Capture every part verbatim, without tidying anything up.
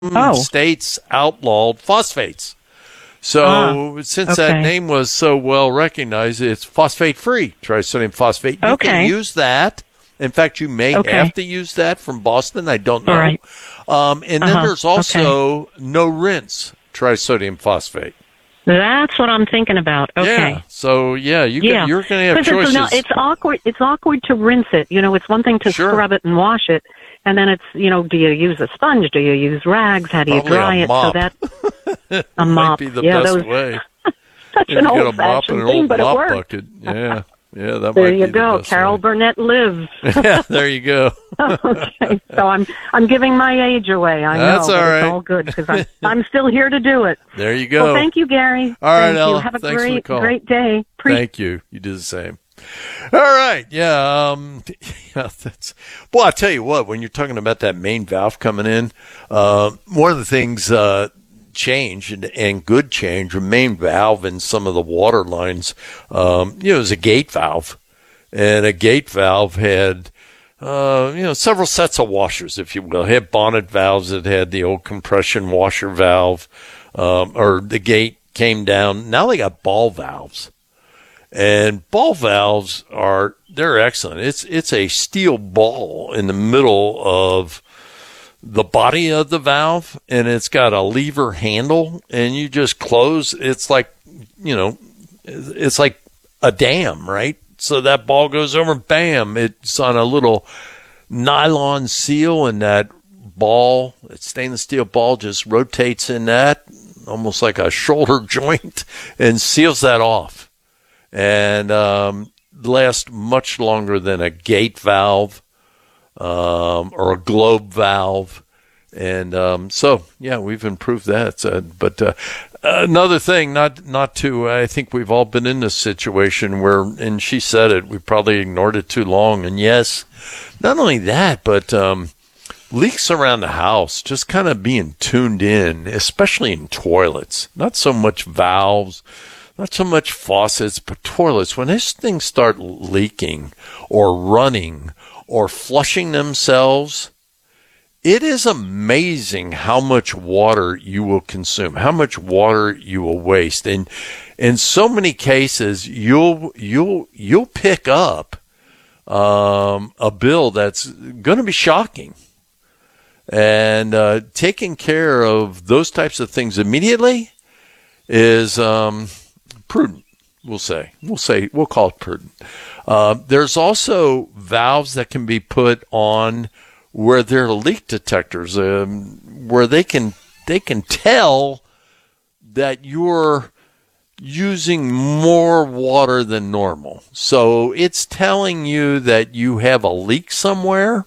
oh. states outlawed phosphates. So ah, since okay. that name was so well recognized, it's phosphate-free, trisodium phosphate. You okay. can use that. In fact, you may okay. have to use that from Boston. I don't know. Right. Um, and uh-huh. then there's also okay. no rinse trisodium phosphate. That's what I'm thinking about. Okay. Yeah. So yeah, you yeah. Can, you're going to have choices. It's, not, it's awkward. It's awkward to rinse it. You know, it's one thing to sure. scrub it and wash it, and then it's you know, do you use a sponge? Do you use rags? How do you Probably dry a it? mop. So that a mop. Might be the yeah, best those, way. Such you an get old a mop and fashioned an thing, old but mop it works. bucket. Yeah. Yeah, that there might you be go. the best Carol way. Burnett lives. Yeah, there you go. Okay, so I'm I'm giving my age away. I That's know, all but right. it's all good because I'm I'm still here to do it. There you go. Well, thank you, Gary. All right, thank Ella. you. Have a Thanks for the great call. great day. Pre- Thank you. You do the same. All right. Yeah. Um, yeah. That's. Well, I tell you what. When you're talking about that main valve coming in, uh, one of the things. Uh, change and, and good change, a main valve in some of the water lines, um, you know, it was a gate valve, and a gate valve had, uh, you know, several sets of washers, if you will. It had bonnet valves. It had the old compression washer valve, um, or the gate came down. Now they got ball valves, and ball valves are, they're excellent. It's, it's a steel ball in the middle of the body of the valve, and it's got a lever handle, and you just close. It's like, you know, it's like a dam, right? So that ball goes over, bam, it's on a little nylon seal, and that ball, that stainless steel ball, just rotates in that, almost like a shoulder joint, and seals that off. And um, lasts much longer than a gate valve. Um, or a globe valve. And um, so, yeah, we've improved that. Uh, but uh, another thing, not not to, I think we've all been in this situation where, and she said it, we probably ignored it too long. And yes, not only that, but um, leaks around the house, just kind of being tuned in, especially in toilets. Not so much valves, not so much faucets, but toilets. When these things start leaking or running or flushing themselves, it is amazing how much water you will consume, how much water you will waste. And in so many cases, you'll you'll you'll pick up um, a bill that's going to be shocking. And uh, taking care of those types of things immediately is um, prudent. We'll say we'll say we'll call it prudent. Uh, there's also valves that can be put on where there are leak detectors, um, where they can they can tell that you're using more water than normal. So it's telling you that you have a leak somewhere,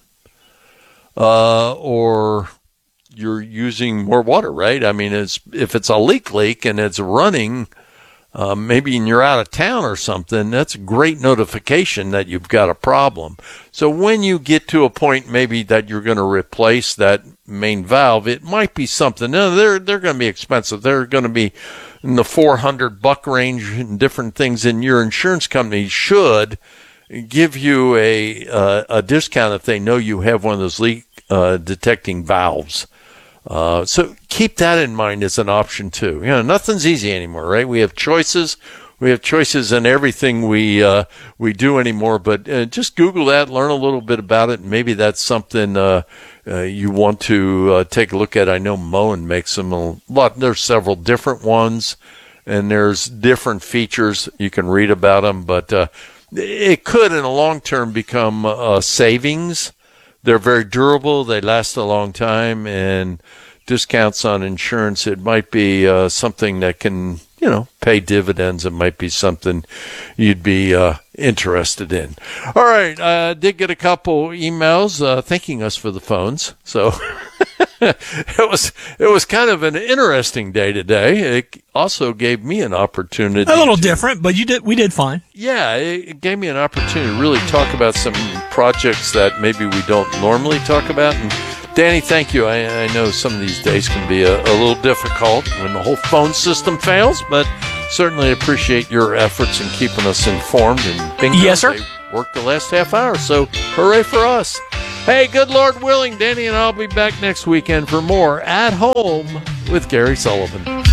uh, or you're using more water. Right? I mean, it's if it's a leak leak and it's running. Uh, maybe you're out of town or something, that's a great notification that you've got a problem. So when you get to a point maybe that you're going to replace that main valve, it might be something. No, they're they're going to be expensive. They're going to be in the four hundred buck range and different things, and your insurance company should give you a uh, a discount if they know you have one of those leak uh, detecting valves. Uh, so keep that in mind as an option too. You know, nothing's easy anymore, right? We have choices. We have choices in everything we uh, we do anymore. But uh, just Google that, learn a little bit about it, and maybe that's something uh, uh, you want to uh, take a look at. I know Moen makes them a lot. There's several different ones, and there's different features. You can read about them, but uh, it could, in the long term, become uh, savings. They're very durable. They last a long time, and discounts on insurance, it might be uh, something that can, you know, pay dividends. It might be something you'd be uh, interested in. All right. I uh, did get a couple emails uh, thanking us for the phones. So it was it was kind of an interesting day today. It also gave me an opportunity. A little to, different, but you did. We did fine. Yeah, it gave me an opportunity to really talk about some projects that maybe we don't normally talk about. And Danny, thank you. I, I know some of these days can be a, a little difficult when the whole phone system fails, but certainly appreciate your efforts in keeping us informed. And bingo, yes, sir. They worked the last half hour, so hooray for us. Hey, good Lord willing, Danny and I'll be back next weekend for more At Home with Gary Sullivan.